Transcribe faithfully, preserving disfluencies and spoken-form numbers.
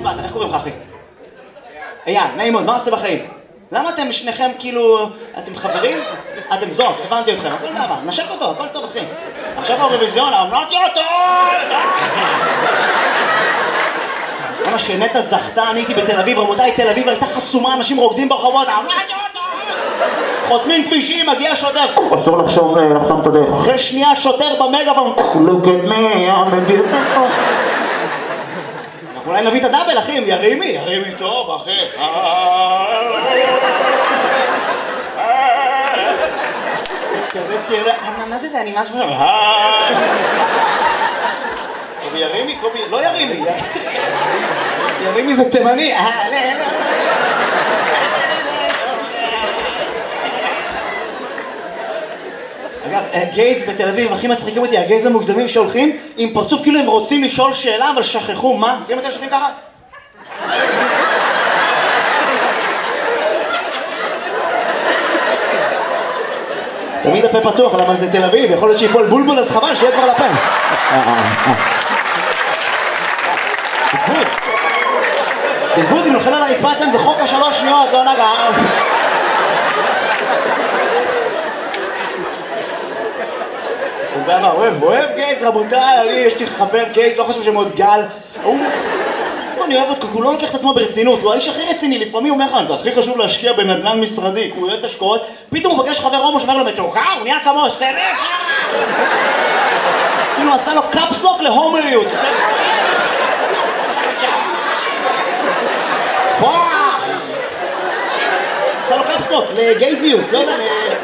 מה אתה, איך קוראים לך אחי? אייל, נעים מאוד, מה עושה בחיים? למה אתם שניכם כאילו, אתם חברים? אתם זוג, הבנתי אתכם, הכל נערה, נשק אותו, הכל טוב אחי. עכשיו האירוויזיון, אמרתי אותו! למה שנטע זכתה, אני הייתי בתל אביב, רבותיי, תל אביב הייתה חסומה, אנשים רוקדים ברחובות, אמרתי אותו! חוסמים כבישים, מגיע שוטר, אסור לחשוב לחסום את הדרך. אחרי שנייה שוטר במגאפון, look at me, I'm a beautiful. אולי נביא את הדאבל, אחי, ירימי, ירימי טוב, אחי. כזה תראה, מה זה זה? אני משהו... קובי ירימי, קובי... לא ירימי, ירימי זה תימני. אגב, גייז בתל אביב, הכי מצחיקים אותי, הגייז המוגזמים שהולכים עם פרצוף כאילו הם רוצים לשאול שאלה, אבל שכחו מה? מכירים אתם שולחים ככה? תמיד הפה פתוח, למה זה תל אביב, יכול להיות שיפול בולבול אז חבל שיהיה כבר לפה. בזבוז. בזבוז, אם נופל על הרצפה אצלם זה חוק השלוש שניות, לא נגע. אתה יודע מה, אוהב, אוהב גייז, רבותיי, אני, יש לי חבר גייז, לא חושב שמאוד גל. אני אוהב אותו, הוא לא לוקח את עצמו ברצינות, הוא האיש הכי רציני, לפעמים הוא אומר לך, זה הכי חשוב להשקיע בנדל"ן משרדי, הוא יועץ השקעות, פתאום הוא פגש חבר הומו שאומר לו, מתוקה, הוא נהיה כמו, סטרף! כאילו עשה לו קאפסלוק להומואיות, סטרף! פאח! עשה לו קאפסלוק לגייזיות, לא יודע,